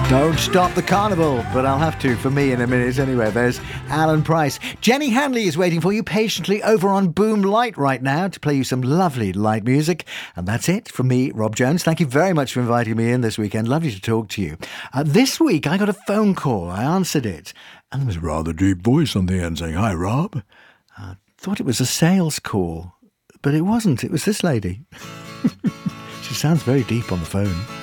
Don't stop the carnival, but I'll have to for me in a minute anyway. There's Alan Price. Jenny Hanley is waiting for you patiently over on Boom Light right now to play you some lovely light music. And that's it from me, Rob Jones. Thank you very much for inviting me in this weekend. Lovely to talk to you. This week I got a phone call. I answered it. And there was a rather deep voice on the end saying, "Hi, Rob." I thought it was a sales call, but it wasn't. It was this lady. She sounds very deep on the phone.